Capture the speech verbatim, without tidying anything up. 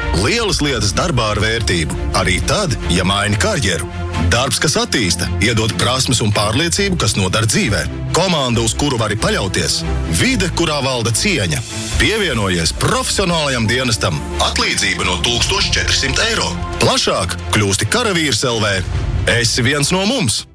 Lielas lietas darbā ar vērtību, arī tad, ja maini karjeru. Darbs, kas attīsta, iedod prasmes un pārliecību, kas nodara dzīvē. Komanda, uz kuru vari paļauties. Vide, kurā valda cieņa. Pievienojies profesionālajam dienestam. Atlīdzība no tūkstoš četri simti eiro. Plašāk kļūsti karavīrs L V. Esi viens no mums!